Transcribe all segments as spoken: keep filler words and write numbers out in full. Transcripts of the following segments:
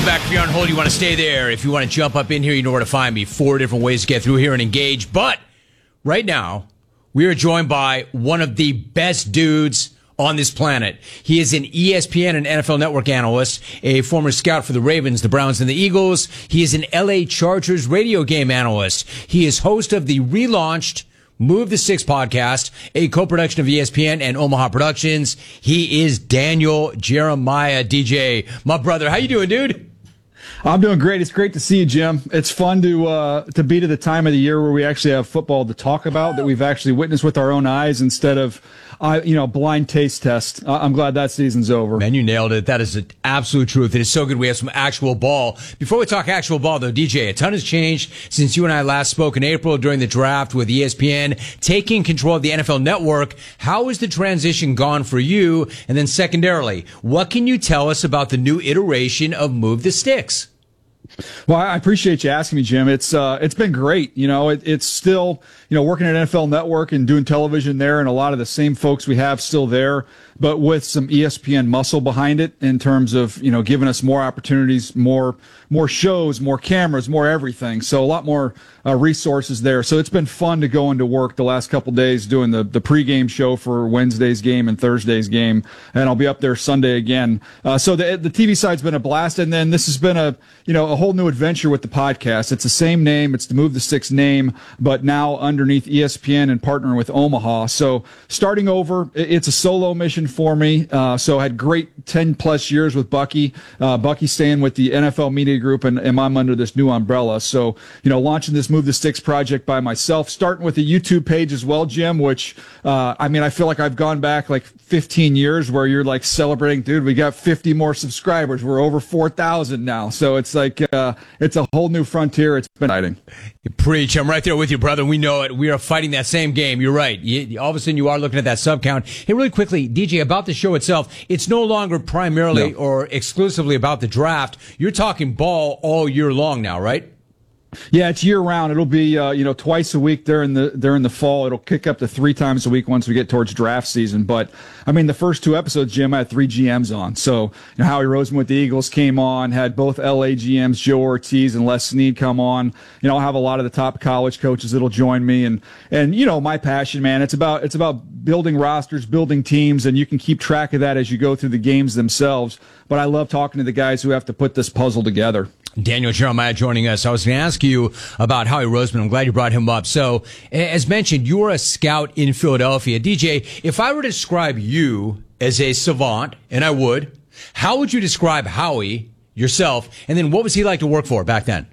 back. If you're on hold, you want to stay there. If you want to jump up in here, you know where to find me. Four different ways to get through here and engage. But right now, we are joined by one of the best dudes on this planet. He is an E S P N and N F L Network analyst, a former scout for the Ravens, the Browns, and the Eagles. He is an L A Chargers radio game analyst. He is host of the relaunched Move the Sticks podcast, a co-production of E S P N and Omaha Productions. He is Daniel Jeremiah. D J, my brother. How you doing, dude? I'm doing great. It's great to see you, Jim. It's fun to uh, to be to the time of the year where we actually have football to talk about that we've actually witnessed with our own eyes instead of, uh, you know, blind taste test. Uh, I'm glad that season's over. Man, you nailed it. That is the absolute truth. It is so good we have some actual ball. Before we talk actual ball, though, D J, a ton has changed since you and I last spoke in April during the draft with E S P N taking control of the N F L Network. How has the transition gone for you? And then secondarily, what can you tell us about the new iteration of Move the Sticks? Well, I appreciate you asking me, Jim. It's uh, it's been great. You know, it, it's still, you know, working at N F L Network and doing television there, and a lot of the same folks we have still there, but with some E S P N muscle behind it in terms of, you know, giving us more opportunities, more more shows, more cameras, more everything. So a lot more uh, resources there. So it's been fun to go into work the last couple days doing the the pregame show for Wednesday's game and Thursday's game, and I'll be up there Sunday again. Uh, so the the T V side's been a blast, and then this has been a you know a whole new adventure with the podcast. It's the same name, it's the Move the Sticks name, but now underneath E S P N and partnering with Omaha. So starting over, it's a solo mission for me. Uh, so I had great ten plus years with Bucky. Uh, Bucky staying with the N F L Media Group, and, and I'm under this new umbrella. So, you know, launching this Move the Sticks project by myself, starting with a YouTube page as well, Jim, which, uh, I mean, I feel like I've gone back like fifteen years where you're like celebrating, dude, we got fifty more subscribers. We're over four thousand now. So it's like, uh, it's a whole new frontier. It's been exciting. You preach. I'm right there with you, brother. We know it. We are fighting that same game. You're right. You, all of a sudden, you are looking at that sub count. Hey, really quickly, D J, about the show itself, it's no longer primarily no. or exclusively about the draft. You're talking ball all year long now, right? Yeah, it's year round. It'll be uh, you know twice a week during the during the fall. It'll kick up to three times a week once we get towards draft season. But I mean, the first two episodes, Jim, I had three G Ms on. So you know, Howie Roseman with the Eagles came on, had both L A G Ms, Joe Ortiz and Les Snead come on. You know, I'll have a lot of the top college coaches that'll join me, and and you know, my passion, man, it's about it's about building rosters, building teams, and you can keep track of that as you go through the games themselves. But I love talking to the guys who have to put this puzzle together. Daniel Jeremiah joining us. I was going to ask you about Howie Roseman. I'm glad you brought him up. So, as mentioned, you were a scout in Philadelphia. D J, if I were to describe you as a savant, and I would, how would you describe Howie yourself? And then what was he like to work for back then?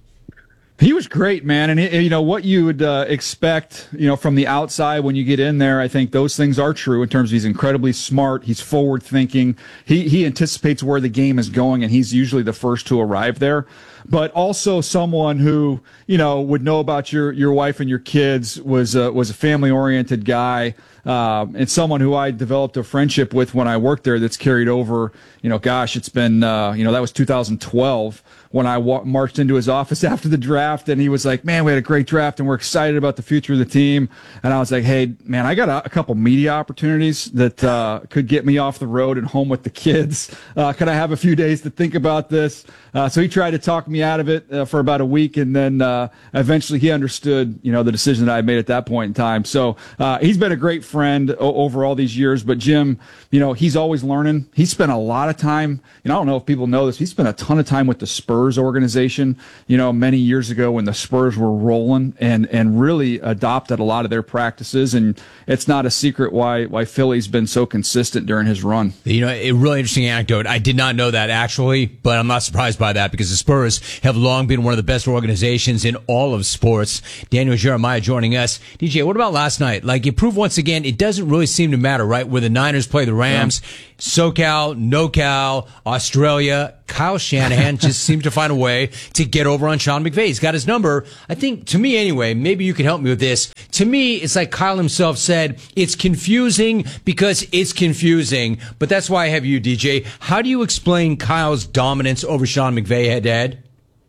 He was great, man. And, you know, what you would uh, expect, you know, from the outside when you get in there, I think those things are true in terms of he's incredibly smart. He's forward thinking. He, he anticipates where the game is going, and he's usually the first to arrive there. But also someone who, you know, would know about your, your wife and your kids, was a, was a family-oriented guy, um, and someone who I developed a friendship with when I worked there that's carried over, you know, gosh, it's been, uh, you know, that was two thousand twelve when I wa- marched into his office after the draft, and he was like, man, we had a great draft, and we're excited about the future of the team. And I was like, hey, man, I got a, a couple media opportunities that uh, could get me off the road and home with the kids. Uh, could I have a few days to think about this? Uh, so he tried to talk me out of it uh, for about a week, and then uh, eventually he understood, you know, the decision that I made at that point in time. So uh, he's been a great friend o- over all these years. But Jim, you know, he's always learning. He spent a lot of time, you know, I don't know if people know this, he spent a ton of time with the Spurs organization, you know, many years ago when the Spurs were rolling, and and really adopted a lot of their practices. And it's not a secret why why Philly's been so consistent during his run. You know, a really interesting anecdote. I did not know that actually, but I'm not surprised by that because the Spurs have long been one of the best organizations in all of sports. Daniel Jeremiah joining us. D J, what about last night? Like, you proved once again, it doesn't really seem to matter, right? Where the Niners play the Rams, yeah. SoCal, NoCal, Australia, Kyle Shanahan just seems to find a way to get over on Sean McVay. He's got his number. I think, to me anyway, maybe you can help me with this. To me, it's like Kyle himself said, it's confusing because it's confusing. But that's why I have you, D J. How do you explain Kyle's dominance over Sean McVay head to head?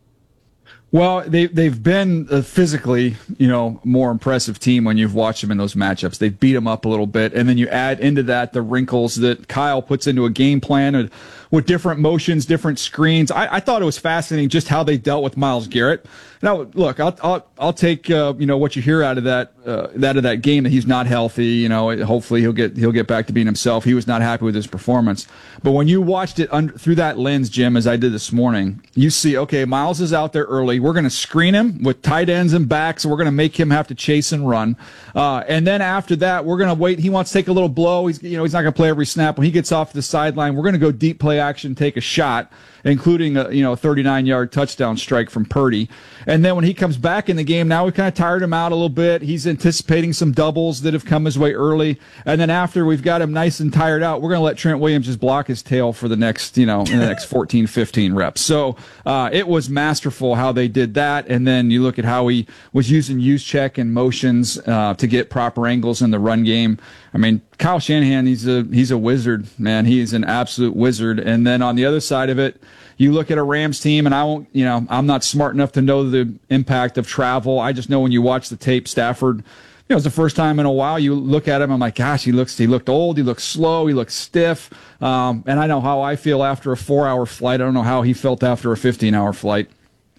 Well, they, they've been a physically, you know, more impressive team when you've watched them in those matchups. They beat them up a little bit, and then you add into that the wrinkles that Kyle puts into a game plan with different motions, different screens. I, I thought it was fascinating just how they dealt with Myles Garrett. Now, look, I'll I'll, I'll take uh, you know what you hear out of that uh, that of that game, that he's not healthy. You know, hopefully he'll get he'll get back to being himself. He was not happy with his performance. But when you watched it under, through that lens, Jim, as I did this morning, you see, okay, Myles is out there early. We're going to screen him with tight ends and backs. So we're going to make him have to chase and run. Uh, and then after that, we're going to wait. He wants to take a little blow. He's you know he's not going to play every snap. When he gets off the sideline, we're going to go deep play action, take a shot, including a you know thirty-nine yard touchdown strike from Purdy. And then when he comes back in the game, now we kind of tired him out a little bit. He's anticipating some doubles that have come his way early. And then after we've got him nice and tired out, we're going to let Trent Williams just block his tail for the next, you know, in the next fourteen, fifteen reps. So uh, it was masterful how they did that. And then you look at how he was using use check and motions uh, to get proper angles in the run game. I mean, Kyle Shanahan, he's a he's a wizard, man. He's an absolute wizard. And then on the other side of it, you look at a Rams team, and I won't, you know, I'm not smart enough to know the impact of travel. I just know when you watch the tape, Stafford, you know, it's the first time in a while you look at him, I'm like, gosh, he looks, he looked old, he looks slow, he looks stiff. Um, and I know how I feel after a four-hour flight. I don't know how he felt after a fifteen-hour flight.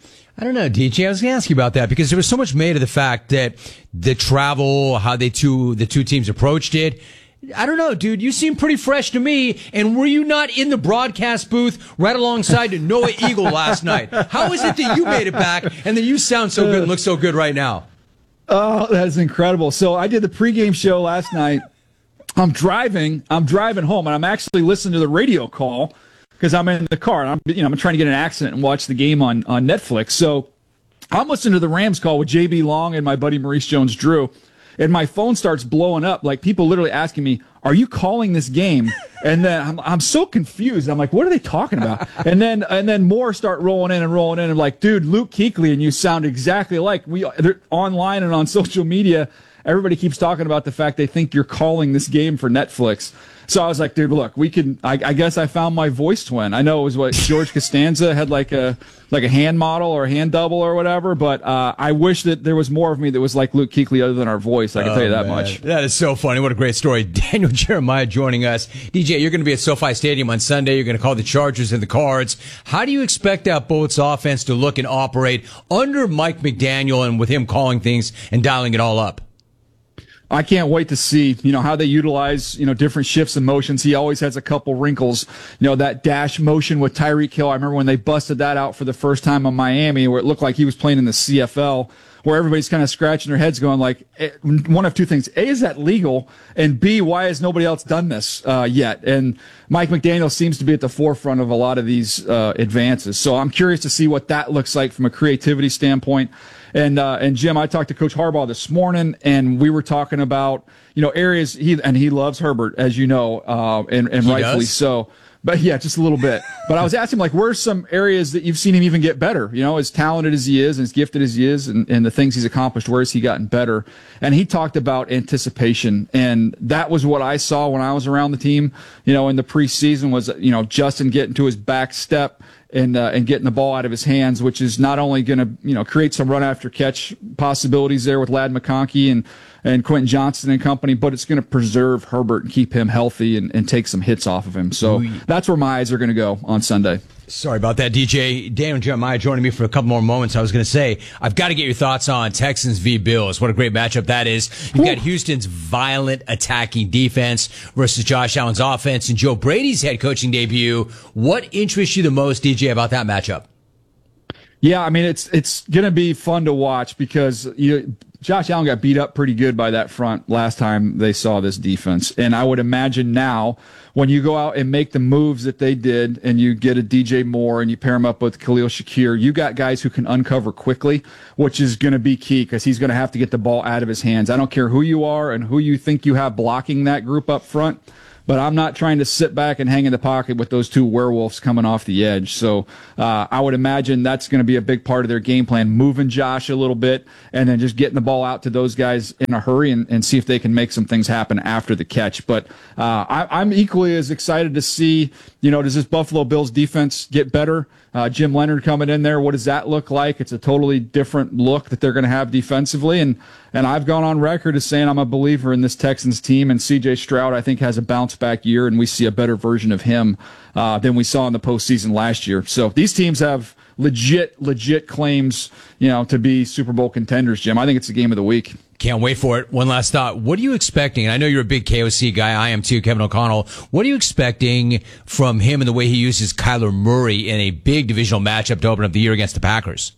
I don't know, D J. I was going to ask you about that because there was so much made of the fact that the travel, how they two, the two teams approached it. I don't know, dude. You seem pretty fresh to me. And were you not in the broadcast booth right alongside Noah Eagle last night? How is it that you made it back and that you sound so good and look so good right now? Oh, that is incredible. So I did the pregame show last night. I'm driving. I'm driving home, and I'm actually listening to the radio call because I'm in the car. And I'm, you know, I'm trying to get in an accident and watch the game on, on Netflix. So I'm listening to the Rams call with J B Long and my buddy Maurice Jones-Drew. And my phone starts blowing up, like people literally asking me, "Are you calling this game?" And then I'm I'm so confused. I'm like, "What are they talking about?" And then and then more start rolling in and rolling in. I'm like, "Dude, Luke Kuechly and you sound exactly alike." We they're online and on social media, everybody keeps talking about the fact they think you're calling this game for Netflix. So I was like, dude, look, we can. I, I guess I found my voice twin. I know it was what George Costanza had, like a like a hand model or a hand double or whatever. But uh, I wish that there was more of me that was like Luke Kuechly, other than our voice. I can oh, tell you that man. much. That is so funny. What a great story. Daniel Jeremiah joining us. D J, you're going to be at SoFi Stadium on Sunday. You're going to call the Chargers and the Cards. How do you expect that Bolts offense to look and operate under Mike McDaniel and with him calling things and dialing it all up? I can't wait to see, you know, how they utilize, you know, different shifts and motions. He always has a couple wrinkles. You know, that dash motion with Tyreek Hill. I remember when they busted that out for the first time in Miami, where it looked like he was playing in the C F L, where everybody's kind of scratching their heads going like, one of two things. A, is that legal? And B, why has nobody else done this uh, yet? And Mike McDaniel seems to be at the forefront of a lot of these uh, advances. So I'm curious to see what that looks like from a creativity standpoint. And uh, and Jim, I talked to Coach Harbaugh this morning, and we were talking about, you know, areas he and he loves Herbert, as you know, uh, and and he rightfully does? so. But yeah, just a little bit. But I was asking him, like, where's some areas that you've seen him even get better? You know, as talented as he is, and as gifted as he is, and, and the things he's accomplished, where has he gotten better? And he talked about anticipation, and that was what I saw when I was around the team. You know, in the preseason was, you know, Justin getting to his back step and uh, and getting the ball out of his hands, which is not only going to, you know, create some run after catch possibilities there with Ladd McConkey and and Quentin Johnston and company, but it's going to preserve Herbert and keep him healthy and, and take some hits off of him. So Ooh. That's where my eyes are going to go on Sunday. Sorry about that, D J. Daniel Jeremiah joining me for a couple more moments. I was going to say, I've got to get your thoughts on Texans v. Bills. What a great matchup that is. You've got Houston's violent attacking defense versus Josh Allen's offense and Joe Brady's head coaching debut. What interests you the most, D J, about that matchup? Yeah, I mean, it's it's going to be fun to watch because you Josh Allen got beat up pretty good by that front last time they saw this defense. And I would imagine now when you go out and make the moves that they did and you get a D J Moore and you pair him up with Khalil Shakir, you got guys who can uncover quickly, which is going to be key because he's going to have to get the ball out of his hands. I don't care who you are and who you think you have blocking that group up front. But I'm not trying to sit back and hang in the pocket with those two werewolves coming off the edge. So uh, I would imagine that's going to be a big part of their game plan, moving Josh a little bit and then just getting the ball out to those guys in a hurry and, and see if they can make some things happen after the catch. But uh, I, I'm equally as excited to see, you know, does this Buffalo Bills defense get better? Uh, Jim Leonard coming in there, what does that look like? It's a totally different look that they're going to have defensively. And And I've gone on record as saying I'm a believer in this Texans team, and C J Stroud, I think, has a bounce-back year, and we see a better version of him uh, than we saw in the postseason last year. So these teams have legit, legit claims, you know, to be Super Bowl contenders, Jim. I think it's the game of the week. Can't wait for it. One last thought. What are you expecting? And I know you're a big K O C guy. I am too, Kevin O'Connell. What are you expecting from him and the way he uses Kyler Murray in a big divisional matchup to open up the year against the Packers?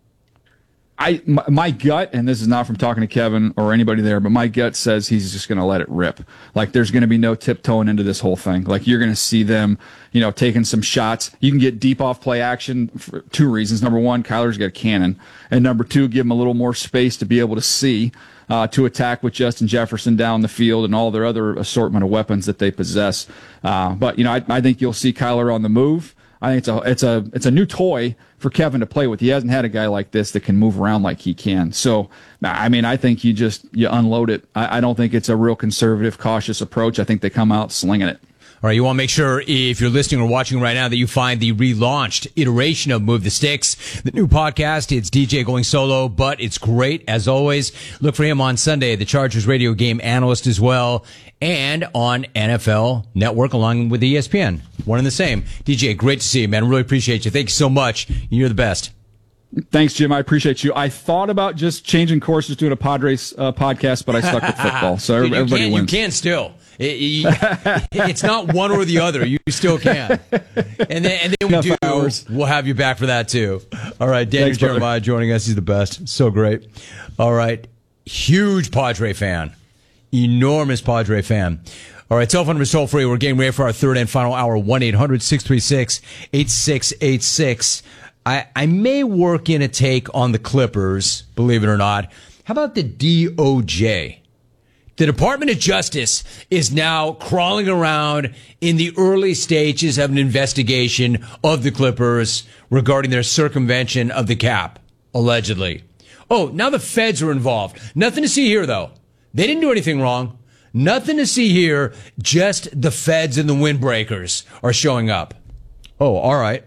I my, my gut, and this is not from talking to Kevin or anybody there, but my gut says he's just going to let it rip. Like, there's going to be no tiptoeing into this whole thing. Like, you're going to see them, you know, taking some shots. You can get deep off play action for two reasons. Number one, Kyler's got a cannon, and number two, give him a little more space to be able to see uh, to attack with Justin Jefferson down the field and all their other assortment of weapons that they possess. Uh, but you know, I, I think you'll see Kyler on the move. I think it's a it's a it's a new toy for Kevin to play with. He hasn't had a guy like this that can move around like he can. So, I mean, I think you just you unload it. I, I don't think it's a real conservative, cautious approach. I think they come out slinging it. All right, you want to make sure if you're listening or watching right now that you find the relaunched iteration of Move the Sticks, the new podcast. It's D J going solo, but it's great as always. Look for him on Sunday, the Chargers radio game analyst as well, and on N F L Network along with E S P N. One and the same. D J, great to see you, man. Really appreciate you. Thank you so much. You're the best. Thanks, Jim. I appreciate you. I thought about just changing courses, doing a Padres uh, podcast, but I stuck with football. So Dude, you everybody can, wins. You can still. It, it, it's not one or the other. You still can. And then, and then we Enough do. hours. We'll have you back for that too. All right, Daniel Thanks, brother. Jeremiah joining us. He's the best. So great. All right, huge Padre fan, enormous Padre fan. All right, cell phone number is toll free. We're getting ready for our third and final hour. One eight hundred six three six eight six eight six. I I may work in a take on the Clippers. Believe it or not. How about the D O J? The Department of Justice is now crawling around in the early stages of an investigation of the Clippers regarding their circumvention of the cap, allegedly. Oh, now the feds are involved. Nothing to see here, though. They didn't do anything wrong. Nothing to see here. Just the feds and the windbreakers are showing up. Oh, all right.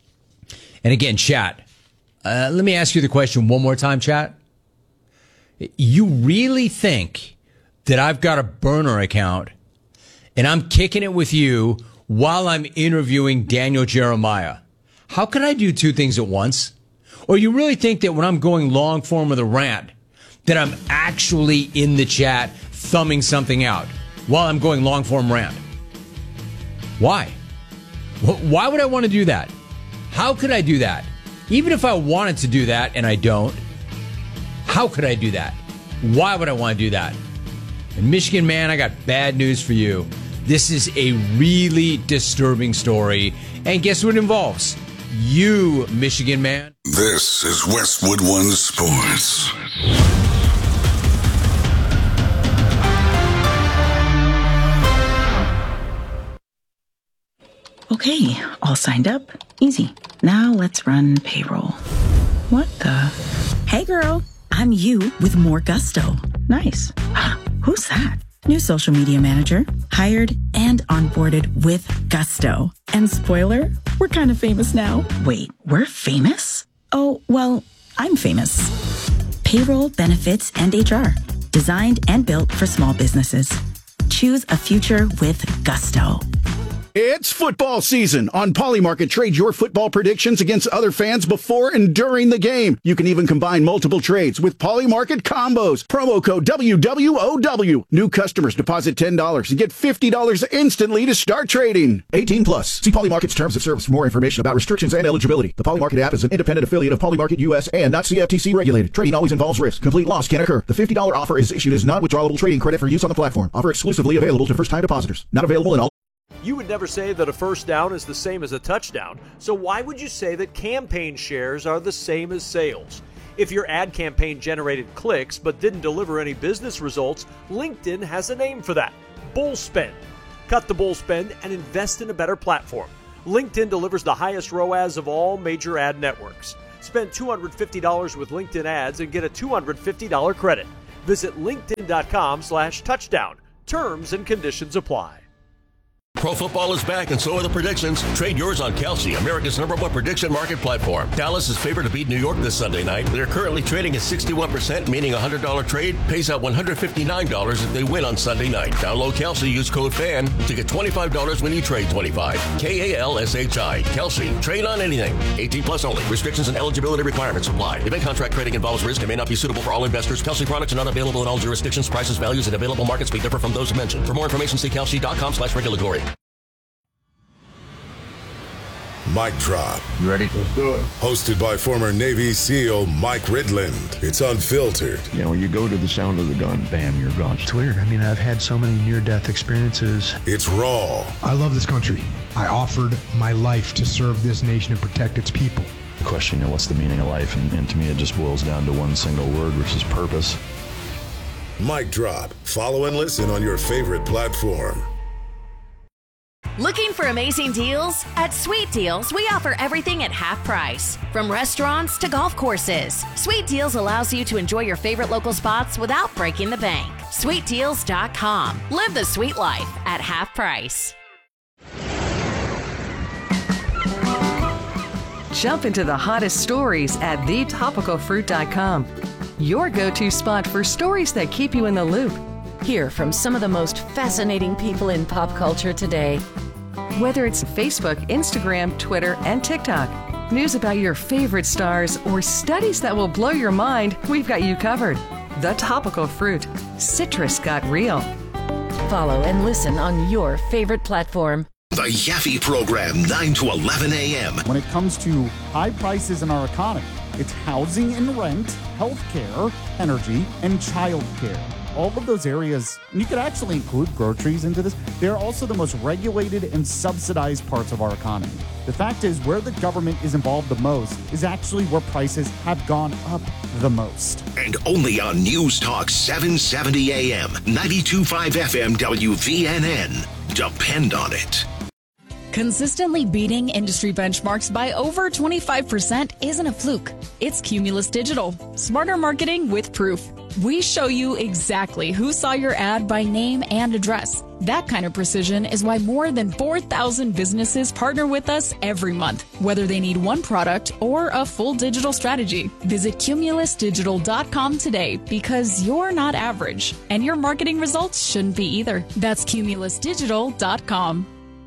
And again, chat, uh, let me ask you the question one more time, chat. You really think that I've got a burner account and I'm kicking it with you while I'm interviewing Daniel Jeremiah? How could I do two things at once? Or you really think that when I'm going long form with a rant, that I'm actually in the chat thumbing something out while I'm going long form rant? Why? Why would I want to do that? How could I do that? Even if I wanted to do that and I don't, how could I do that? Why would I want to do that? And Michigan man, I got bad news for you. This is a really disturbing story. And guess what it involves? You, Michigan man. This is Westwood One Sports. Okay, all signed up. Easy. Now let's run payroll. What the? Hey girl, I'm you with more gusto. Nice. Who's that? New social media manager, hired and onboarded with gusto. And spoiler, we're kind of famous now. Wait, we're famous? Oh, well, I'm famous. Payroll, benefits, and H R. Designed and built for small businesses. Choose a future with gusto. It's football season. On Polymarket, trade your football predictions against other fans before and during the game. You can even combine multiple trades with Polymarket combos. Promo code W W O W. New customers deposit ten dollars and get fifty dollars instantly to start trading. eighteen plus. See Polymarket's terms of service for more information about restrictions and eligibility. The Polymarket app is an independent affiliate of Polymarket U S and not C F T C regulated. Trading always involves risk. Complete loss can occur. The fifty dollars offer is issued as non-withdrawable trading credit for use on the platform. Offer exclusively available to first-time depositors. Not available in all. You would never say that a first down is the same as a touchdown, so why would you say that campaign shares are the same as sales? If your ad campaign generated clicks but didn't deliver any business results, LinkedIn has a name for that: bull spend. Cut the bull spend and invest in a better platform. LinkedIn delivers the highest R O A S of all major ad networks. Spend two hundred fifty dollars with LinkedIn ads and get a two hundred fifty dollars credit. Visit linkedin dot com slash touchdown. Terms and conditions apply. Pro football is back, and so are the predictions. Trade yours on Kalshi, America's number one prediction market platform. Dallas is favored to beat New York this Sunday night. They're currently trading at sixty-one percent, meaning a one hundred dollars trade pays out one hundred fifty-nine dollars if they win on Sunday night. Download Kalshi, use code FAN to get twenty-five dollars when you trade twenty-five. K A L S H I. Kalshi. Trade on anything. eighteen plus only. Restrictions and eligibility requirements apply. Event contract trading involves risk and may not be suitable for all investors. Kalshi products are not available in all jurisdictions. Prices, values, and available markets may differ from those mentioned. For more information, see kalshi.com slash regulatory. Mic Drop. You ready? Let's do it. Hosted by former Navy SEAL Mike Ridland. It's unfiltered. You know, you go to the sound of the gun, bam, you're gone. It's weird. I mean, I've had so many near-death experiences. It's raw. I love this country. I offered my life to serve this nation and protect its people. The question, you know, what's the meaning of life? And, and to me, it just boils down to one single word, which is purpose. Mic Drop. Follow and listen on your favorite platform. Looking for amazing deals? At Sweet Deals, we offer everything at half price. From restaurants to golf courses, Sweet Deals allows you to enjoy your favorite local spots without breaking the bank. sweet deals dot com. Live the sweet life at half price. Jump into the hottest stories at the topical fruit dot com. Your go-to spot for stories that keep you in the loop. Hear from some of the most fascinating people in pop culture today. Whether it's Facebook, Instagram, Twitter, and TikTok, news about your favorite stars, or studies that will blow your mind, we've got you covered. The Topical Fruit. Citrus got real. Follow and listen on your favorite platform. The Yaffe Program, nine to eleven a.m. When it comes to high prices in our economy, it's housing and rent, healthcare, energy, and childcare. All of those areas, and you could actually include groceries into this, they're also the most regulated and subsidized parts of our economy. The fact is, where the government is involved the most is actually where prices have gone up the most. And only on News Talk seven seventy A M, ninety-two point five F M W V N N. Depend on it. Consistently beating industry benchmarks by over twenty-five percent isn't a fluke. It's Cumulus Digital. Smarter marketing with proof. We show you exactly who saw your ad by name and address. That kind of precision is why more than four thousand businesses partner with us every month, whether they need one product or a full digital strategy. Visit cumulus digital dot com today because you're not average, and your marketing results shouldn't be either. That's cumulus digital dot com.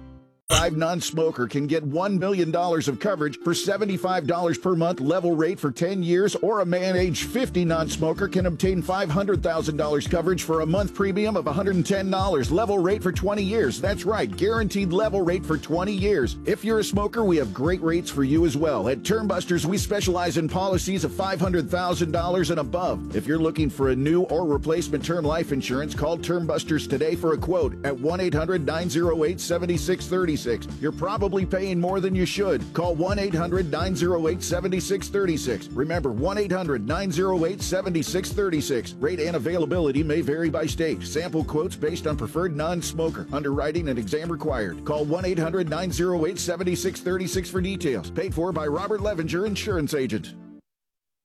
Five non-smoker can get one million dollars of coverage for seventy-five dollars per month level rate for ten years, or a man age fifty non-smoker can obtain five hundred thousand dollars coverage for a month premium of one hundred ten dollars level rate for twenty years. That's right, guaranteed level rate for twenty years. If you're a smoker, we have great rates for you as well. At Termbusters, we specialize in policies of five hundred thousand dollars and above. If you're looking for a new or replacement term life insurance, call Termbusters today for a quote at one eight hundred nine oh eight seven six three six. You're probably paying more than you should. Call one eight hundred nine oh eight seven six three six. Remember, one eight hundred nine oh eight seven six three six. Rate and availability may vary by state. Sample quotes based on preferred non-smoker. Underwriting and exam required. Call one eight hundred nine oh eight seven six three six for details. Paid for by Robert Levenger, Insurance Agent.